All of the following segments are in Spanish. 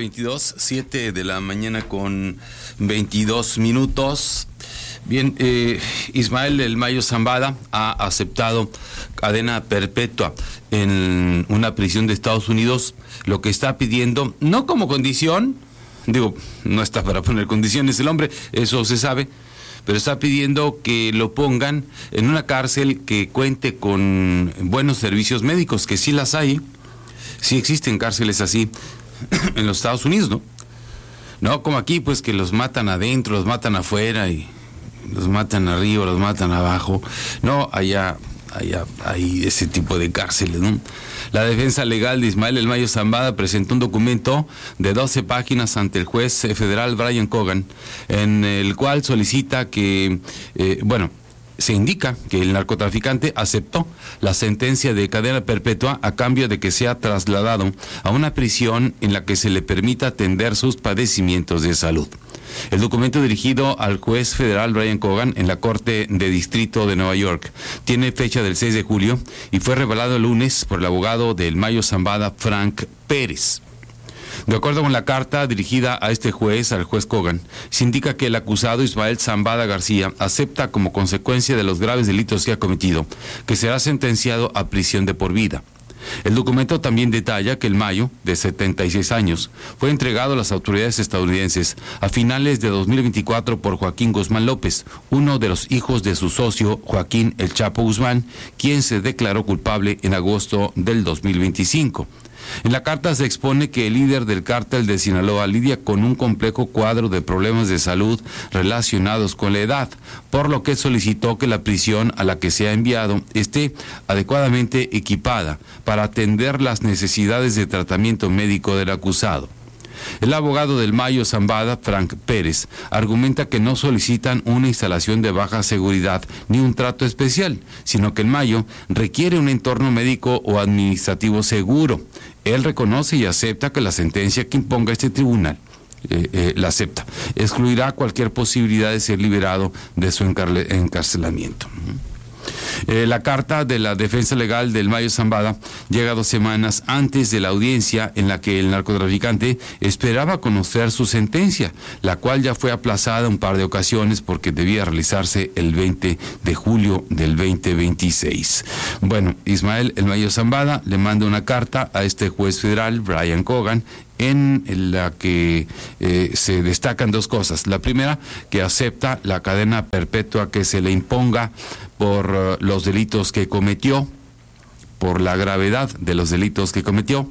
22, 7 de la mañana con 22 minutos. Bien, Ismael El Mayo Zambada ha aceptado cadena perpetua en una prisión de Estados Unidos. Lo que está pidiendo, no como condición, digo, no está para poner condiciones el hombre, eso se sabe, pero está pidiendo que lo pongan en una cárcel que cuente con buenos servicios médicos, que sí las hay, sí existen cárceles así en los Estados Unidos, ¿no? No como aquí, pues que los matan adentro, los matan afuera y los matan arriba, los matan abajo. No, allá hay ese tipo de cárceles, ¿no? La defensa legal de Ismael El Mayo Zambada presentó un documento de 12 páginas ante el juez federal Brian Cogan, en el cual solicita que, se indica que el narcotraficante aceptó la sentencia de cadena perpetua a cambio de que sea trasladado a una prisión en la que se le permita atender sus padecimientos de salud. El documento dirigido al juez federal Brian Cogan en la Corte de Distrito de Nueva York tiene fecha del 6 de julio y fue revelado el lunes por el abogado del Mayo Zambada, Frank Pérez. De acuerdo con la carta dirigida a este juez, al juez Cogan, se indica que el acusado Ismael Zambada García acepta como consecuencia de los graves delitos que ha cometido que será sentenciado a prisión de por vida. El documento también detalla que el Mayo, de 76 años, fue entregado a las autoridades estadounidenses a finales de 2024 por Joaquín Guzmán López, uno de los hijos de su socio Joaquín El Chapo Guzmán, quien se declaró culpable en agosto del 2025. En la carta se expone que el líder del cártel de Sinaloa lidia con un complejo cuadro de problemas de salud relacionados con la edad, por lo que solicitó que la prisión a la que se ha enviado esté adecuadamente equipada para atender las necesidades de tratamiento médico del acusado. El abogado del Mayo Zambada, Frank Pérez, argumenta que no solicitan una instalación de baja seguridad ni un trato especial, sino que el Mayo requiere un entorno médico o administrativo seguro. Él reconoce y acepta que la sentencia que imponga este tribunal la acepta. Excluirá cualquier posibilidad de ser liberado de su encarcelamiento. La carta de la defensa legal del Mayo Zambada llega 2 semanas antes de la audiencia en la que el narcotraficante esperaba conocer su sentencia, la cual ya fue aplazada un par de ocasiones porque debía realizarse el 20 de julio del 2026. Bueno, Ismael El Mayo Zambada le manda una carta a este juez federal, Brian Cogan, en la que se destacan 2 cosas. La primera, que acepta la cadena perpetua que se le imponga por los delitos que cometió, por la gravedad de los delitos que cometió.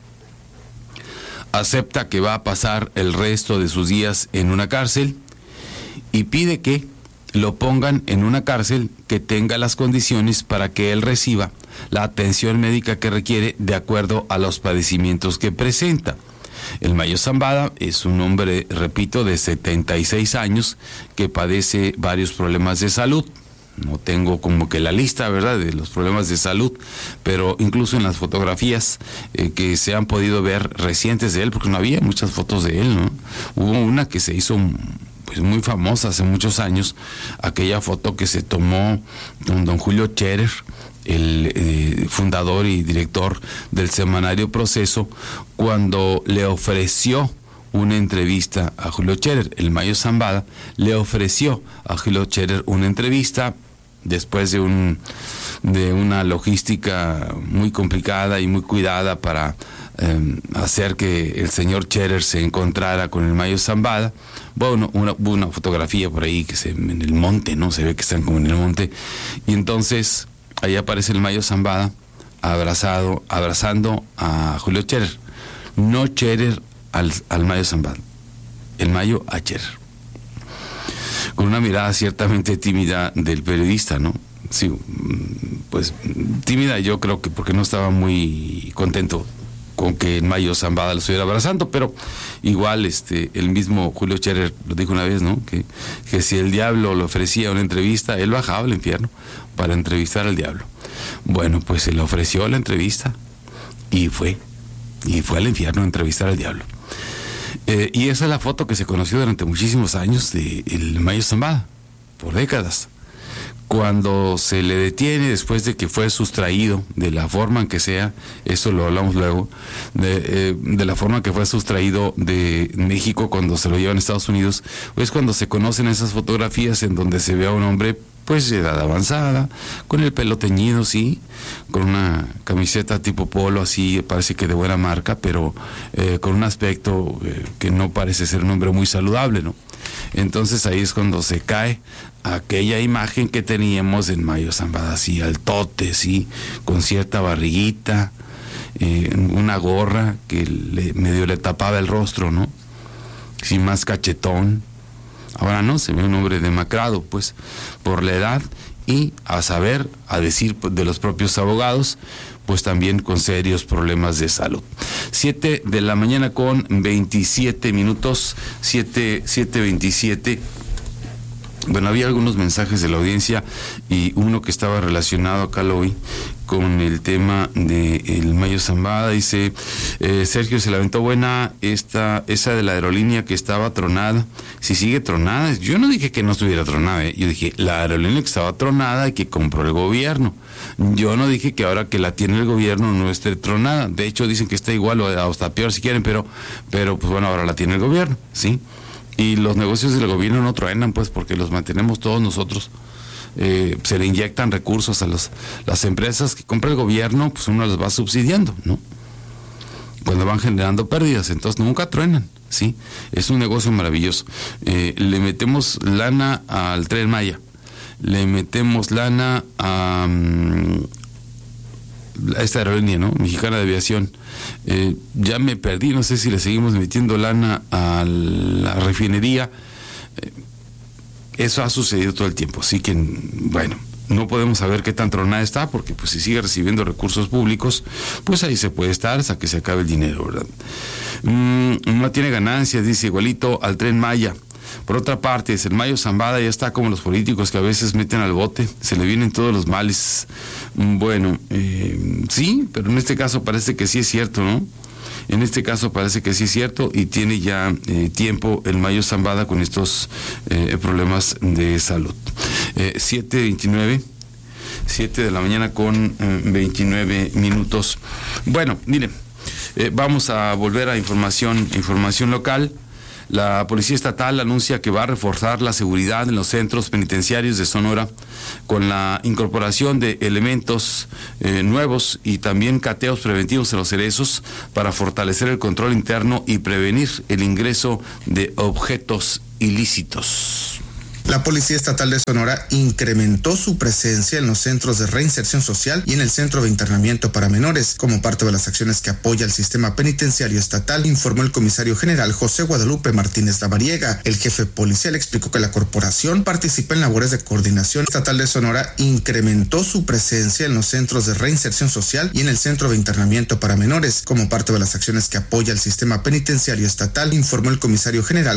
Acepta que va a pasar el resto de sus días en una cárcel y pide que lo pongan en una cárcel que tenga las condiciones para que él reciba la atención médica que requiere de acuerdo a los padecimientos que presenta. El Mayo Zambada es un hombre, repito, de 76 años que padece varios problemas de salud. No tengo como que la lista, ¿verdad?, de los problemas de salud, pero incluso en las fotografías que se han podido ver recientes de él, porque no había muchas fotos de él, ¿no? Hubo una que se hizo pues muy famosa hace muchos años, aquella foto que se tomó con don Julio Scherer, el fundador y director del semanario Proceso, cuando le ofreció una entrevista a Julio Scherer. El Mayo Zambada le ofreció a Julio Scherer una entrevista después de una logística muy complicada y muy cuidada para hacer que el señor Scherer se encontrara con el Mayo Zambada. Bueno, hubo una fotografía por ahí que en el monte, ¿no? Se ve que están como en el monte, y entonces ahí aparece el Mayo Zambada abrazando a Julio Scherer. No Scherer al Mayo Zambada, el Mayo a Scherer, con una mirada ciertamente tímida del periodista, ¿no? Sí, pues tímida, yo creo que porque no estaba muy contento con que el Mayo Zambada lo estuviera abrazando, pero igual el mismo Julio Scherer lo dijo una vez, ¿no? Que si el diablo le ofrecía una entrevista, él bajaba al infierno para entrevistar al diablo. Bueno, pues se le ofreció la entrevista y fue al infierno a entrevistar al diablo. Y esa es la foto que se conoció durante muchísimos años de el Mayo Zambada, por décadas, cuando se le detiene después de que fue sustraído, de la forma en que sea, eso lo hablamos luego, de la forma que fue sustraído de México cuando se lo llevan a Estados Unidos, es cuando se conocen esas fotografías en donde se ve a un hombre pues de edad avanzada, con el pelo teñido, sí, con una camiseta tipo polo, así, parece que de buena marca, pero con un aspecto que no parece ser un hombre muy saludable, ¿no? Entonces ahí es cuando se cae aquella imagen que teníamos en Mayo Zambada, así, altote, sí, con cierta barriguita, una gorra que medio le tapaba el rostro, ¿no? Sí, más cachetón. Ahora no, se ve un hombre demacrado, pues, por la edad y, a decir de los propios abogados, pues también con serios problemas de salud. 7 de la mañana con 27 minutos, 7:27. Bueno, había algunos mensajes de la audiencia y uno que estaba relacionado, acá lo oí, con el tema de el Mayo Zambada. Dice, Sergio, se la aventó buena esa de la aerolínea que estaba tronada. Si sigue tronada, yo no dije que no estuviera tronada, yo dije la aerolínea que estaba tronada y que compró el gobierno. Yo no dije que ahora que la tiene el gobierno no esté tronada. De hecho dicen que está igual o hasta peor si quieren, pero pues bueno, ahora la tiene el gobierno, ¿sí? Y los negocios del gobierno no truenan, pues, porque los mantenemos todos nosotros. Se le inyectan recursos a las empresas que compra el gobierno, pues uno las va subsidiando, ¿no? Cuando van generando pérdidas, entonces nunca truenan, ¿sí? Es un negocio maravilloso. Le metemos lana al Tren Maya, le metemos lana a esta aerolínea, ¿no? Mexicana de Aviación. Ya me perdí, no sé si le seguimos metiendo lana a la refinería. Eso ha sucedido todo el tiempo, así que, bueno, no podemos saber qué tan tronada está, porque pues si sigue recibiendo recursos públicos, pues ahí se puede estar hasta que se acabe el dinero, ¿verdad? No tiene ganancias, dice igualito al Tren Maya. Por otra parte, el Mayo Zambada ya está como los políticos que a veces meten al bote, se le vienen todos los males. Bueno, sí, pero en este caso parece que sí es cierto, ¿no? En este caso parece que sí es cierto y tiene ya tiempo el Mayo Zambada con estos problemas de salud. 7:29, 7 de la mañana con 29 minutos. Bueno, miren, vamos a volver a información local. La Policía Estatal anuncia que va a reforzar la seguridad en los centros penitenciarios de Sonora con la incorporación de elementos nuevos y también cateos preventivos en los cerezos para fortalecer el control interno y prevenir el ingreso de objetos ilícitos. La Policía Estatal de Sonora incrementó su presencia en los centros de reinserción social y en el Centro de Internamiento para Menores, como parte de las acciones que apoya el sistema penitenciario estatal, informó el comisario general José Guadalupe Martínez Lavariega. El jefe policial explicó que la corporación participa en labores de coordinación. Estatal de Sonora incrementó su presencia en los centros de reinserción social y en el Centro de Internamiento para Menores, como parte de las acciones que apoya el sistema penitenciario estatal, informó el comisario general